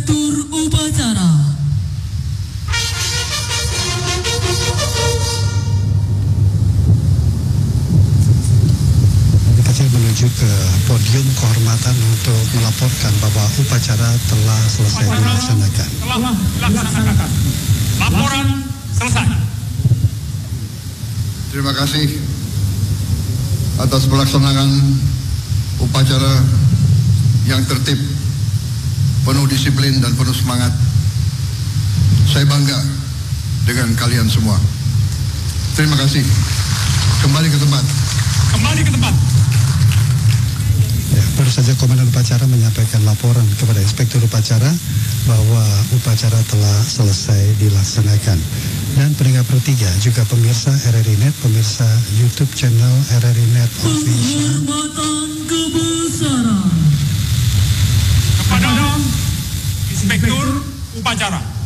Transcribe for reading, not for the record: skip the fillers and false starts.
Tur upacara. Kita menuju ke podium kehormatan untuk melaporkan bahwa upacara telah selesai dilaksanakan. Laporan selesai. Terima kasih atas pelaksanaan upacara yang tertib, penuh disiplin dan penuh semangat. Saya bangga dengan kalian semua. Terima kasih. Kembali ke tempat. Kembali ke tempat. Ya, baru saja Komandan Upacara menyampaikan laporan kepada Inspektur Upacara bahwa upacara telah selesai dilaksanakan. Dan pendengar bertiga juga pemirsa RRI Net, pemirsa YouTube channel RRI Net Official. Penghormatan kebesaran kepada Inspektur Upacara.